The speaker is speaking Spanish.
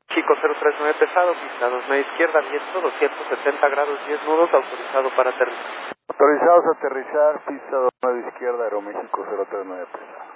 Chico 039 pesado, pista 2 media izquierda, viento 270 grados 10 nudos, autorizado para aterrizar. Autorizados a aterrizar, pista 2 media izquierda, Aeroméxico 039 pesado.